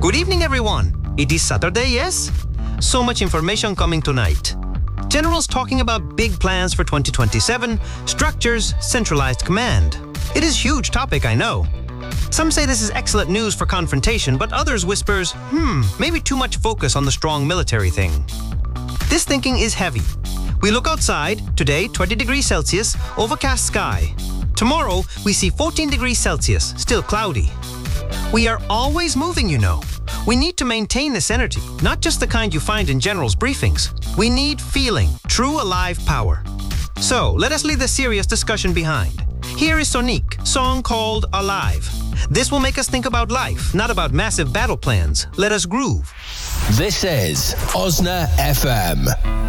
Good evening, everyone. It is Saturday, yes? So much information coming tonight. Generals talking about big plans for 2027, structures, centralized command. It is a huge topic, I know. Some say this is excellent news for confrontation, but others whispers, maybe too much focus on the strong military thing. This thinking is heavy. We look outside, today 20 degrees Celsius, overcast sky. Tomorrow we see 14 degrees Celsius, still cloudy. We are always moving, you know. We need to maintain this energy, not just the kind you find in generals' briefings. We need feeling, true alive power. So, let us leave the serious discussion behind. Here is Sonique, song called Alive. This will make us think about life, not about massive battle plans. Let us groove. This is Osna FM.